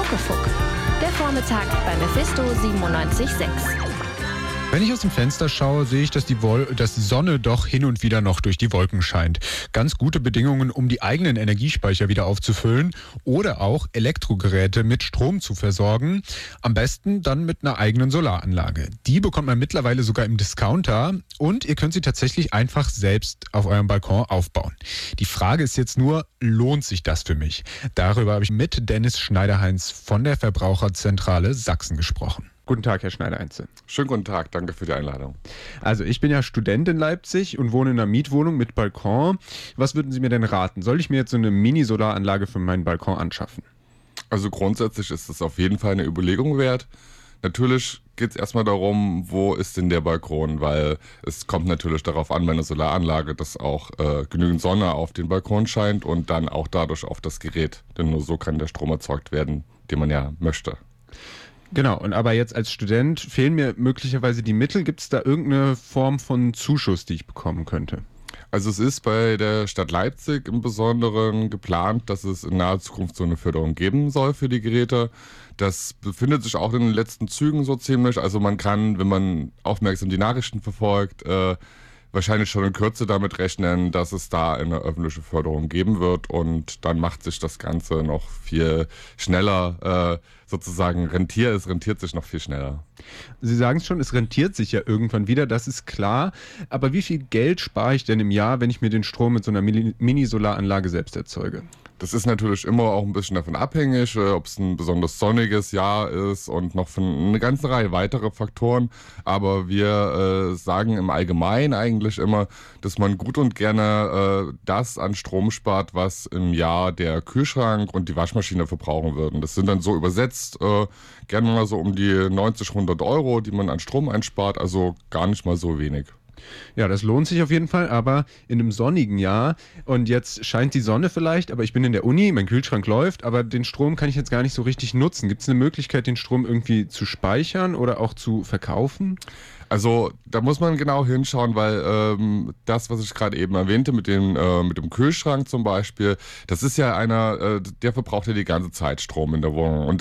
Muckefuck. Der Vormittag bei Mephisto 97.6. Wenn ich aus dem Fenster schaue, sehe ich, dass die Sonne doch hin und wieder noch durch die Wolken scheint. Ganz gute Bedingungen, um die eigenen Energiespeicher wieder aufzufüllen oder auch Elektrogeräte mit Strom zu versorgen. Am besten dann mit einer eigenen Solaranlage. Die bekommt man mittlerweile sogar im Discounter und ihr könnt sie tatsächlich einfach selbst auf eurem Balkon aufbauen. Die Frage ist jetzt nur, lohnt sich das für mich? Darüber habe ich mit Dennis Schneiderheinz von der Verbraucherzentrale Sachsen gesprochen. Guten Tag, Herr Schneiderheinze. Schönen guten Tag, danke für die Einladung. Also ich bin ja Student in Leipzig und wohne in einer Mietwohnung mit Balkon. Was würden Sie mir denn raten? Soll ich mir jetzt so eine Mini-Solaranlage für meinen Balkon anschaffen? Also grundsätzlich ist es auf jeden Fall eine Überlegung wert. Natürlich geht es erstmal darum, wo ist denn der Balkon, weil es kommt natürlich darauf an, bei einer Solaranlage, dass auch genügend Sonne auf den Balkon scheint und dann auch dadurch auf das Gerät. Denn nur so kann der Strom erzeugt werden, den man ja möchte. Genau, und aber jetzt als Student fehlen mir möglicherweise die Mittel. Gibt es da irgendeine Form von Zuschuss, die ich bekommen könnte? Also es ist bei der Stadt Leipzig im Besonderen geplant, dass es in naher Zukunft so eine Förderung geben soll für die Geräte. Das befindet sich auch in den letzten Zügen so ziemlich. Also man kann, wenn man aufmerksam die Nachrichten verfolgt, wahrscheinlich schon in Kürze damit rechnen, dass es da eine öffentliche Förderung geben wird und dann macht sich das Ganze noch viel schneller, sozusagen es rentiert sich noch viel schneller. Sie sagen es schon, es rentiert sich ja irgendwann wieder, das ist klar. Aber wie viel Geld spare ich denn im Jahr, wenn ich mir den Strom mit so einer Mini-Solaranlage selbst erzeuge? Das ist natürlich immer auch ein bisschen davon abhängig, ob es ein besonders sonniges Jahr ist und noch von eine ganze Reihe weiterer Faktoren. Aber wir sagen im Allgemeinen eigentlich immer, dass man gut und gerne das an Strom spart, was im Jahr der Kühlschrank und die Waschmaschine verbrauchen würden. Das sind dann so übersetzt gerne mal so um die 90, 100 Euro, die man an Strom einspart, also gar nicht mal so wenig. Ja, das lohnt sich auf jeden Fall, aber in einem sonnigen Jahr und jetzt scheint die Sonne vielleicht, aber ich bin in der Uni, mein Kühlschrank läuft, aber den Strom kann ich jetzt gar nicht so richtig nutzen. Gibt es eine Möglichkeit, den Strom irgendwie zu speichern oder auch zu verkaufen? Also da muss man genau hinschauen, weil das, was ich gerade eben erwähnte mit dem Kühlschrank zum Beispiel, das ist ja der verbraucht ja die ganze Zeit Strom in der Wohnung. Und